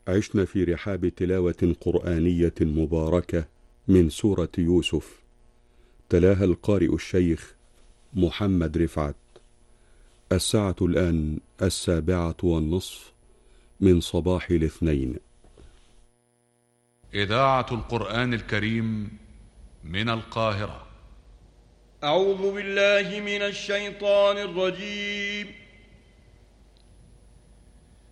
عشنا في رحاب تلاوة قرآنية مباركة من سورة يوسف، تلاها القارئ الشيخ محمد رفعت. الساعة الآن 7:30 من صباح الاثنين. إذاعة القرآن الكريم من القاهرة. أعوذ بالله من الشيطان الرجيم.